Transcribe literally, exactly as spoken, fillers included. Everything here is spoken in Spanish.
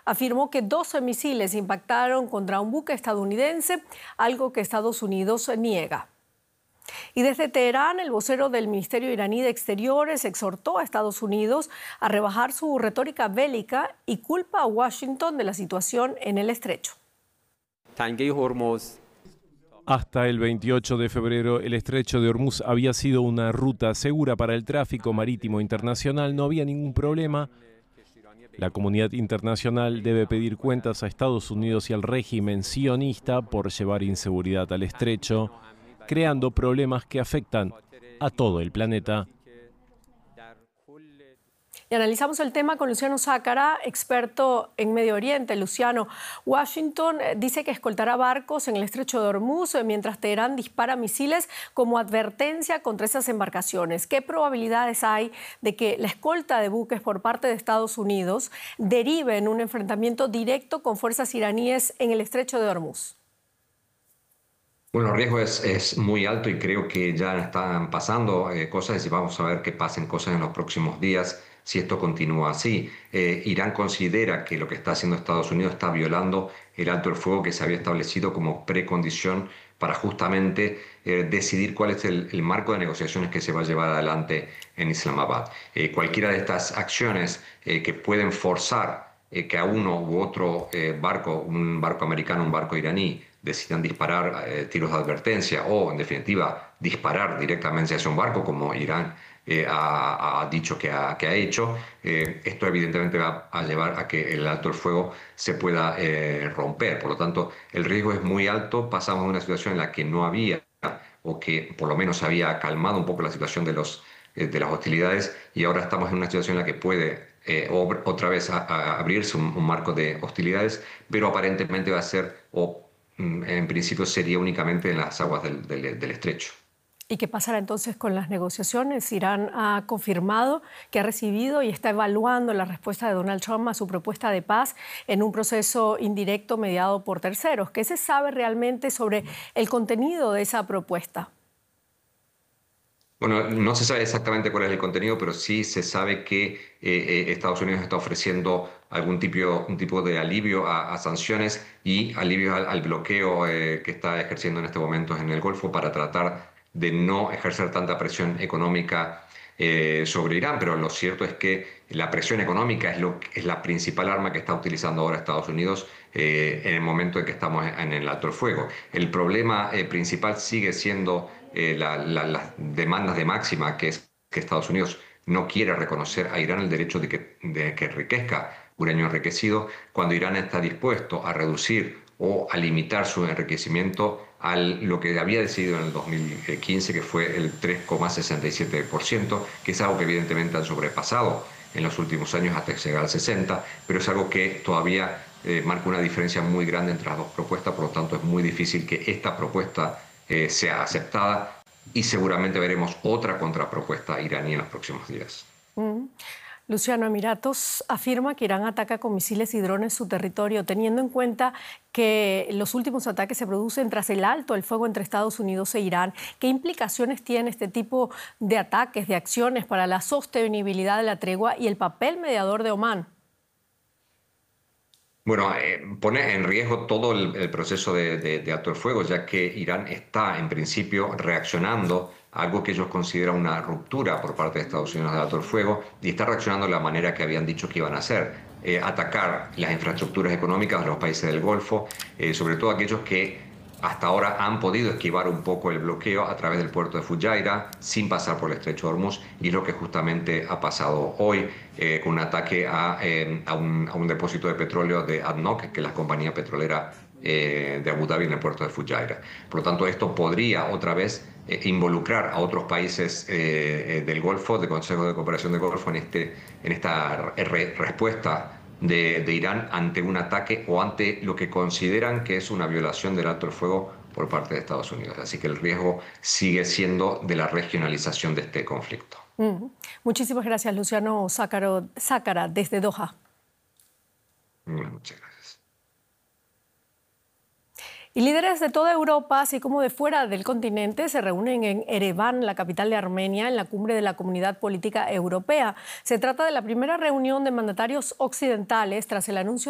afirmó que doce misiles impactaron contra un buque estadounidense, algo que Estados Unidos niega. Y desde Teherán, el vocero del Ministerio iraní de Exteriores exhortó a Estados Unidos a rebajar su retórica bélica y culpa a Washington de la situación en el estrecho. Hasta el veintiocho de febrero, el estrecho de Hormuz había sido una ruta segura para el tráfico marítimo internacional. No había ningún problema. La comunidad internacional debe pedir cuentas a Estados Unidos y al régimen sionista por llevar inseguridad al estrecho, creando problemas que afectan a todo el planeta. Y analizamos el tema con Luciano Zácara, experto en Medio Oriente. Luciano, Washington dice que escoltará barcos en el estrecho de Hormuz mientras Teherán dispara misiles como advertencia contra esas embarcaciones. ¿Qué probabilidades hay de que la escolta de buques por parte de Estados Unidos derive en un enfrentamiento directo con fuerzas iraníes en el estrecho de Hormuz? Bueno, el riesgo es, es muy alto y creo que ya están pasando eh, cosas y vamos a ver que pasen cosas en los próximos días si esto continúa así. Eh, Irán considera que lo que está haciendo Estados Unidos está violando el alto el fuego que se había establecido como precondición para justamente eh, decidir cuál es el, el marco de negociaciones que se va a llevar adelante en Islamabad. Eh, cualquiera de estas acciones eh, que pueden forzar eh, que a uno u otro eh, barco, un barco americano, un barco iraní, decidan disparar eh, tiros de advertencia o, en definitiva, disparar directamente hacia un barco, como Irán eh, ha, ha dicho que ha, que ha hecho, eh, esto evidentemente va a llevar a que el alto el fuego se pueda eh, romper. Por lo tanto, el riesgo es muy alto. Pasamos de una situación en la que no había, o que por lo menos había calmado un poco la situación de, los, eh, de las hostilidades, y ahora estamos en una situación en la que puede eh, otra vez a, a abrirse un, un marco de hostilidades, pero aparentemente va a ser, o en principio sería únicamente en las aguas del, del, del estrecho. ¿Y qué pasará entonces con las negociaciones? Irán ha confirmado que ha recibido y está evaluando la respuesta de Donald Trump a su propuesta de paz en un proceso indirecto mediado por terceros. ¿Qué se sabe realmente sobre el contenido de esa propuesta? Bueno, no se sabe exactamente cuál es el contenido, pero sí se sabe que eh, eh, Estados Unidos está ofreciendo algún tipo, un tipo de alivio a, a sanciones y alivio al, al bloqueo eh, que está ejerciendo en este momento en el Golfo para tratar de no ejercer tanta presión económica eh, sobre Irán. Pero lo cierto es que la presión económica es, lo, es la principal arma que está utilizando ahora Estados Unidos eh, en el momento en que estamos en el alto el fuego. El problema eh, principal sigue siendo Eh, la, la, las demandas de máxima, que es que Estados Unidos no quiere reconocer a Irán el derecho de que, de que enriquezca uranio enriquecido, cuando Irán está dispuesto a reducir o a limitar su enriquecimiento a lo que había decidido en el dos mil quince, que fue el tres coma sesenta y siete por ciento, que es algo que evidentemente han sobrepasado en los últimos años hasta llegar al sesenta por ciento, pero es algo que todavía eh, marca una diferencia muy grande entre las dos propuestas. Por lo tanto, es muy difícil que esta propuesta Eh, sea aceptada, y seguramente veremos otra contrapropuesta iraní en los próximos días. Mm. Luciano, Emiratos afirma que Irán ataca con misiles y drones su territorio, teniendo en cuenta que los últimos ataques se producen tras el alto el fuego entre Estados Unidos e Irán. ¿Qué implicaciones tiene este tipo de ataques, de acciones para la sostenibilidad de la tregua y el papel mediador de Omán? Bueno, eh, pone en riesgo todo el, el proceso de, de, de alto el fuego, ya que Irán está en principio reaccionando a algo que ellos consideran una ruptura por parte de Estados Unidos de alto el fuego, y está reaccionando de la manera que habían dicho que iban a hacer, eh, atacar las infraestructuras económicas de los países del Golfo, eh, sobre todo aquellos que hasta ahora han podido esquivar un poco el bloqueo a través del puerto de Fujairah sin pasar por el estrecho de Hormuz, y es lo que justamente ha pasado hoy eh, con un ataque a, eh, a, un, a un depósito de petróleo de A D N O C, que es la compañía petrolera eh, de Abu Dhabi, en el puerto de Fujairah. Por lo tanto, esto podría otra vez eh, involucrar a otros países eh, eh, del Golfo, del Consejo de Cooperación del Golfo, en, este, en esta re respuesta De, de Irán ante un ataque o ante lo que consideran que es una violación del alto el fuego por parte de Estados Unidos. Así que el riesgo sigue siendo de la regionalización de este conflicto. Mm. Muchísimas gracias, Luciano Zácara, desde Doha. Muchas gracias. Y líderes de toda Europa, así como de fuera del continente, se reúnen en Ereván, la capital de Armenia, en la cumbre de la Comunidad Política Europea. Se trata de la primera reunión de mandatarios occidentales tras el anuncio